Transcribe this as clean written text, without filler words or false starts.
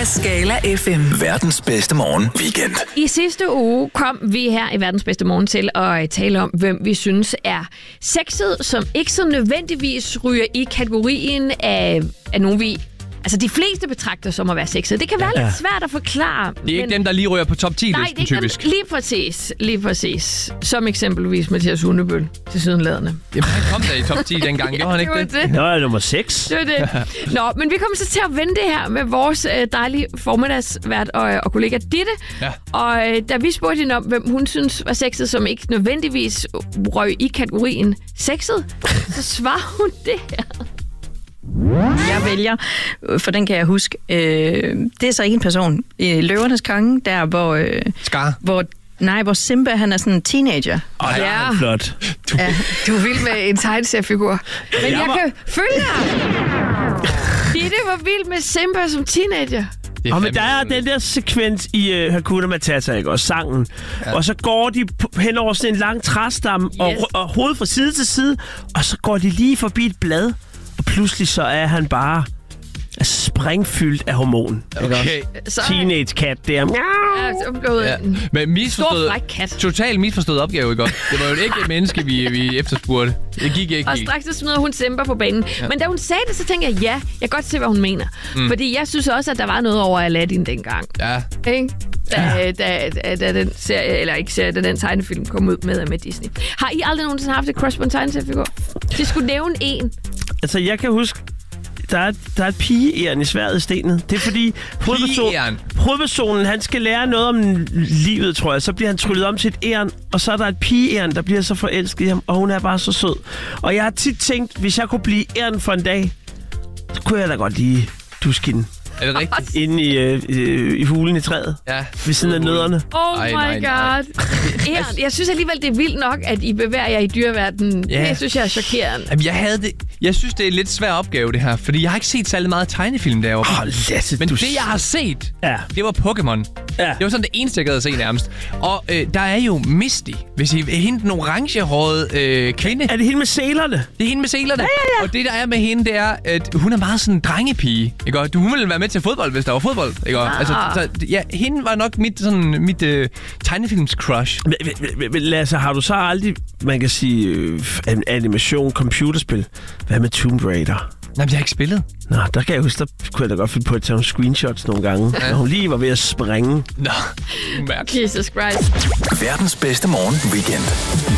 af Skala FM. Verdens bedste morgen weekend. I sidste uge kom vi her i Verdens bedste morgen til at tale om, hvem vi synes er sexet, som ikke så nødvendigvis ryger i kategorien af nogen vi... Altså, de fleste betragter som at være sexet. Det kan være lidt svært at forklare. Det er ikke dem, der lige ryger på top 10-listen, nej, det er typisk. Lige præcis. Som eksempelvis Mathias Hundebøl til sydenladende. Jamen, han kom der i top 10 dengang, gjorde han ikke det? Nå, er nummer 6. Det var det. Nå, men vi kommer så til at vende det her med vores dejlige formiddagsvært og kollega Ditte. Ja. Og da vi spurgte hende om, hvem hun synes var sexet, som ikke nødvendigvis røg i kategorien sexet, så svarer hun det her. Jeg vælger, for den kan jeg huske, det er så ikke en person. I Løvernes Konge, der hvor... Scar? Hvor Simba, han er sådan en teenager. Ja, flot. Du er vild med en tegneseriefigur. Men jeg kan følge dig. Ditte var vild med Simba som teenager. Men der er den der sekvens i Hakuna Matata, ikke? Og sangen. Ja. Og så går de hen over sådan en lang træstamme, og hovedet fra side til side, og så går de lige forbi et blad. Og pludselig så er han bare springfyldt af hormon. Okay. Teenage cat der. Ja, så blev Men stor fræk kat. Totalt misforstået opgave, ikke? Det var jo ikke et menneske, vi efterspurgte. Det gik ikke. Og straks så smider hun Simba på banen. Ja. Men da hun sagde det, så tænkte jeg, jeg kan godt se, hvad hun mener. Fordi jeg synes også, at der var noget over Aladdin dengang. Ja. Ikke? Da den serie, eller ikke serie, da den tegnefilm kom ud med Disney. Har I aldrig nogensinde haft et crush på en tegneseriefigur? De skulle nævne en. Altså, jeg kan huske, der er et pigeæren i sværdet i stenet. Det er fordi hovedpersonen, han skal lære noget om livet, tror jeg. Så bliver han tryllet om til et æren, og så er der et pigeæren, der bliver så forelsket i ham, og hun er bare så sød. Og jeg har tit tænkt, hvis jeg kunne blive æren for en dag, så kunne jeg da godt lige duske hende. Er det rigtigt? Inde i hulen i træet. Ja. Ved siden af nødderne. Oh my god. Æren. Jeg synes alligevel, det er vildt nok, at I bevæger jer i dyreverdenen. Ja. Det synes jeg er chokerende. Jamen, jeg synes, det er en lidt svær opgave, det her. Fordi jeg har ikke set særlig meget tegnefilm derovre. Men det, jeg har set, det var Pokémon. Ja. Det var sådan det eneste, jeg gad at se nærmest. Og der er jo Misty. Hvis I hende den orangehårede kvinde. Er det hende med sælerne? Det er hende med sælerne. Ja. Og det, der er med hende, det er, at hun er meget sådan en drengepige. Ikke? Hun ville være med til fodbold, hvis der var fodbold. Ikke? Altså, hende var nok mit tegnefilms-crush. Lasse, har du så aldrig, man kan sige, animation, computerspil? Hvad med Tomb Raider? Nej, men jeg har ikke spillet. Nå, der kan jeg huske, der kunne jeg da godt finde på at tage nogle screenshots nogle gange, når hun lige var ved at springe. Nå, Jesus Christ. Verdens bedste morgen weekend.